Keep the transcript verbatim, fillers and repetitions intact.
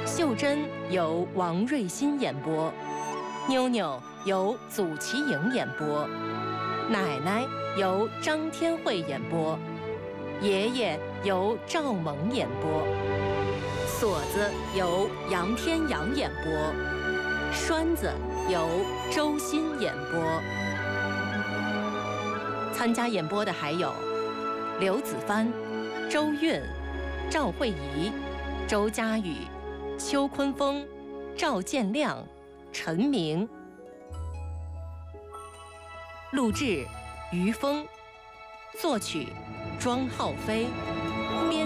秀珍由王瑞欣演播，妞妞由祖其颖演播，奶奶由张天惠演播，爷爷由赵萌演播，锁子由杨天阳演播，栓子由周鑫演播。参加演播的还有刘子帆、周韵、赵慧仪、周佳宇、邱坤峰、赵建亮、陈明。录制于峰，作曲庄浩飞。